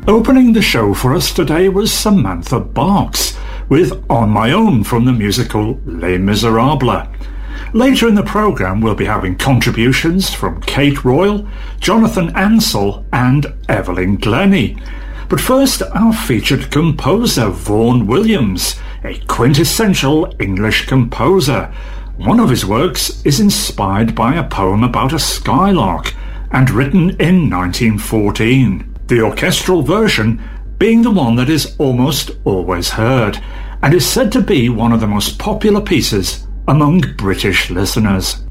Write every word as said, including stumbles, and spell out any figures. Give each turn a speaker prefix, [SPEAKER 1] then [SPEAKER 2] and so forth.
[SPEAKER 1] Opening the show for us today was Samantha Barks with On My Own from the musical Les Miserables. Later in the programme we'll be having contributions from Kate Royal, Jonathan Ansell and Evelyn Glennie. But first, our featured composer, Vaughan Williams, a quintessential English composer. One of his works is inspired by a poem about a skylark and written in nineteen fourteen. The orchestral version being the one that is almost always heard and is said to be one of the most popular pieces among British listeners.